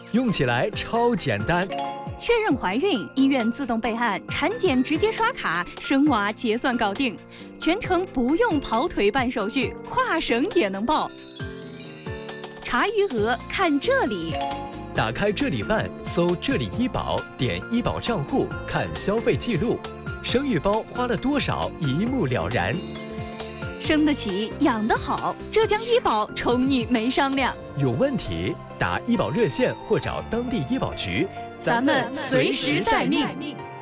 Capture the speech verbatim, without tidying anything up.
用起来超简单。 确认怀孕，医院自动备案，产检直接刷卡，生娃结算搞定，全程不用跑腿办手续，跨省也能报。查余额看这里， 打开这里办，搜这里医保，点医保账户看消费记录，生育包花了多少一目了然。 生得起，养得好，浙江医保宠你没商量。 有问题打医保热线或找当地医保局， 咱们随时待命。